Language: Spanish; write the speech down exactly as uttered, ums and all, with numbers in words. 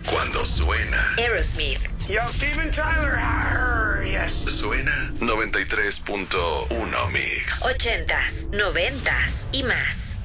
Cuando suena Aerosmith. Yo, Steven Tyler. Arr, yes. Suena noventa y tres punto uno Mix. Ochentas, noventas y más.